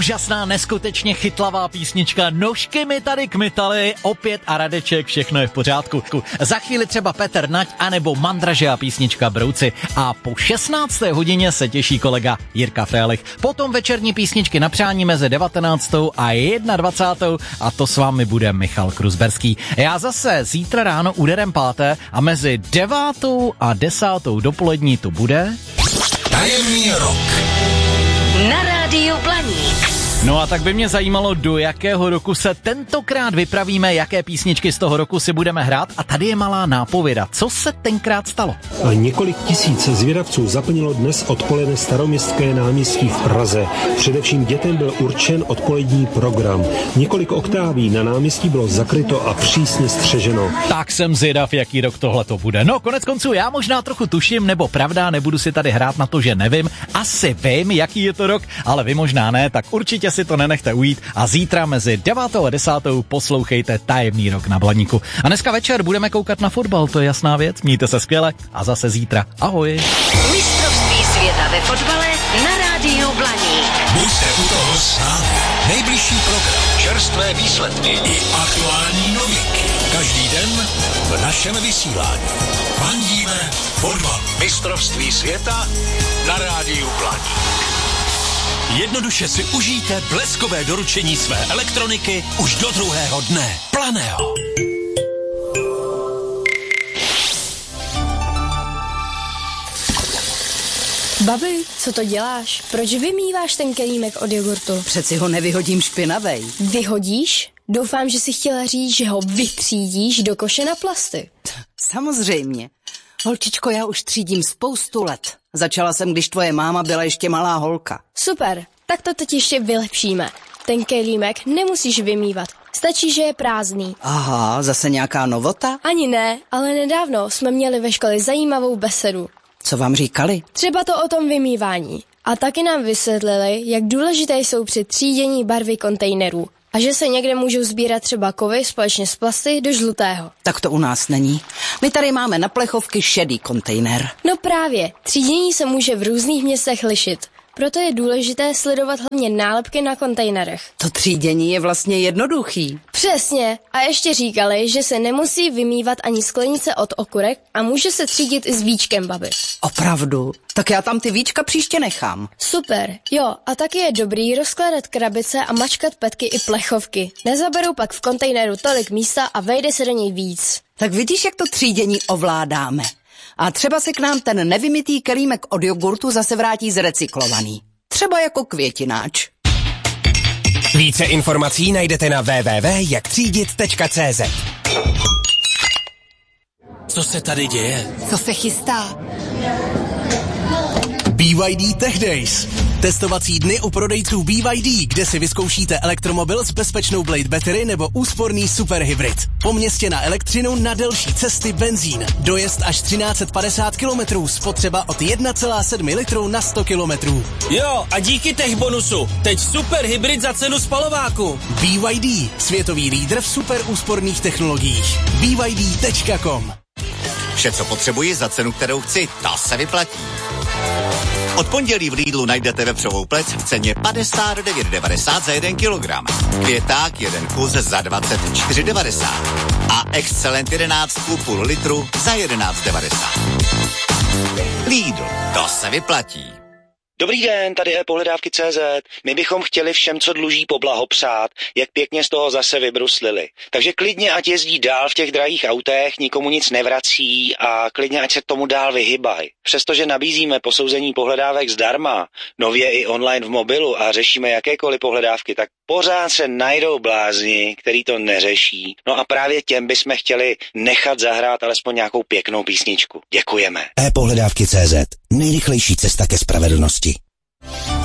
Úžasná, neskutečně chytlavá písnička. Nožky mi tady kmitaly, opět a Radeček, všechno je v pořádku. Za chvíli třeba Petr Nať anebo Mandraže a písnička Brouci. A po 16. hodině se těší kolega Jirka Frélich. Potom večerní písničky na přání mezi 19. a 21. a to s vámi bude Michal Kruzberský. Já zase zítra ráno úderem 5. a mezi 9. a 10. dopolední tu bude... Tajemný rok. Na rádiu Blaník. No a tak by mě zajímalo, do jakého roku se tentokrát vypravíme, jaké písničky z toho roku si budeme hrát a tady je malá nápověda. Co se tenkrát stalo? A několik tisíc zvědavců zaplnilo dnes odpoledne Staroměstské náměstí v Praze. Především dětem byl určen odpolední program. Několik oktáví na náměstí bylo zakryto a přísně střeženo. Tak jsem zvědav, jaký rok tohle to bude. No, konec konců já možná trochu tuším, nebo pravda, nebudu si tady hrát na to, že nevím. Asi vím, jaký je to rok, ale vy možná ne, tak určitě si to nenechte ujít a zítra mezi 9. a 10. poslouchejte Tajemný rok na Blaníku. A dneska večer budeme koukat na fotbal, to je jasná věc. Mějte se skvěle a zase zítra. Ahoj. Mistrovství světa ve fotbale na rádiu Blaník. Buďte u toho s námi. Nejbližší program, čerstvé výsledky i aktuální novinky. Každý den v našem vysílání. Fandíme fotbal. Mistrovství světa na rádiu Blaník. Jednoduše si užijte bleskové doručení své elektroniky už do druhého dne. Planeo. Babi, co to děláš? Proč vymýváš ten kelímek od jogurtu? Přeci ho nevyhodím špinavej. Vyhodíš? Doufám, že jsi chtěla říct, že ho vytřídíš do koše na plasty. Samozřejmě. Holčičko, já už třídím spoustu let. Začala jsem, když tvoje máma byla ještě malá holka. Super, tak to teď ještě vylepšíme. Ten kelímek nemusíš vymývat. Stačí, že je prázdný. Aha, zase nějaká novota? Ani ne, ale nedávno jsme měli ve škole zajímavou besedu. Co vám říkali? Třeba to o tom vymývání. A taky nám vysvětlili, jak důležité jsou při třídění barvy kontejnerů. A že se někde můžou sbírat třeba kovy společně s plasty do žlutého. Tak to u nás není. My tady máme na plechovky šedý kontejner. No právě, třídění se může v různých městech lišit. Proto je důležité sledovat hlavně nálepky na kontejnerech. To třídění je vlastně jednoduchý. Přesně. A ještě říkali, že se nemusí vymývat ani sklenice od okurek a může se třídit i s víčkem, babi. Opravdu? Tak já tam ty víčka příště nechám. Super. Jo, a taky je dobrý rozkládat krabice a mačkat petky i plechovky. Nezaberou pak v kontejneru tolik místa a vejde se do něj víc. Tak vidíš, jak to třídění ovládáme. A třeba se k nám ten nevymytý kelímek od jogurtu zase vrátí zrecyklovaný. Třeba jako květináč. Více informací najdete na www.jaktřídit.cz. Co se tady děje? Co se chystá? BYD Tech Days. Testovací dny u prodejců BYD, kde si vyzkoušíte elektromobil s bezpečnou Blade Battery nebo úsporný superhybrid. Po městě na elektřinu, na delší cesty benzín. Dojezd až 1350 km, spotřeba od 1,7 litru na 100 km. Jo, a díky tech bonusu. Teď super hybrid za cenu spalováku. BYD, světový lídr v super úsporných technologiích. BYD.com. Vše, co potřebuji za cenu, kterou chci, to se vyplatí. Od pondělí v Lidlu najdete vepřovou plec v ceně 59,90 za 1 kilogram. Květák 1 kus za 24,90 a Excelent 11 půl litru za 11,90. Lidl, to se vyplatí. Dobrý den, tady je Pohledávky.cz. My bychom chtěli všem, co dluží, poblahopřát, jak pěkně z toho zase vybruslili. Takže klidně, ať jezdí dál v těch drahých autech, nikomu nic nevrací a klidně, ať se tomu dál vyhybají. Přestože nabízíme posouzení pohledávek zdarma, nově i online v mobilu a řešíme jakékoliv pohledávky, tak pořád se najdou blázni, který to neřeší. No a právě těm bychom chtěli nechat zahrát alespoň nějakou pěknou písničku. Děkujeme. e-pohledávky.cz. Nejrychlejší cesta ke spravedlnosti.